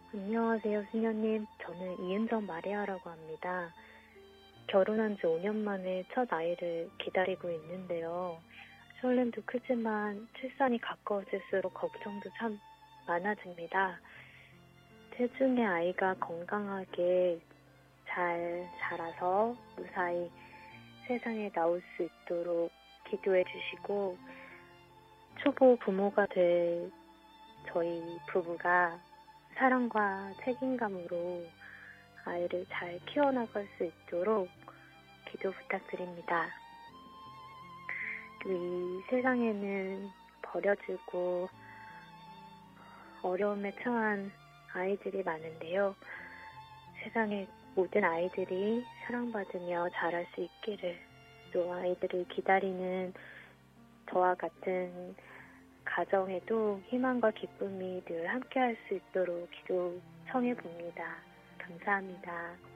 안녕하세요, 수녀님. 저는 이은정 마리아라고 합니다. 결혼한 지 5년 만에 첫 아이를 기다리고 있는데요. 설렘도 크지만 출산이 가까워질수록 걱정도 참 많아집니다. 태중의 아이가 건강하게 잘 자라서 무사히 세상에 나올 수 있도록 기도해 주시고, 초보 부모가 될 저희 부부가 사랑과 책임감으로 아이를 잘 키워나갈 수 있도록 기도 부탁드립니다. 이 세상에는 버려지고 어려움에 처한 아이들이 많은데요. 세상의 모든 아이들이 사랑받으며 자랄 수 있기를, 또 아이들을 기다리는 저와 같은 가정에도 희망과 기쁨이 늘 함께할 수 있도록 기도 청해 봅니다. 감사합니다.